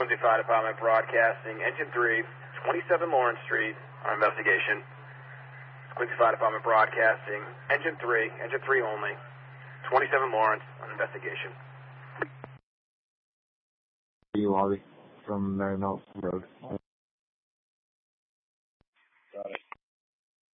Quincy Fire Department broadcasting. Engine 3, 27 Lawrence Street on investigation. Quincy Fire Department broadcasting. Engine 3 only. 27 Lawrence on investigation. You, Lobby, from Marymount Road.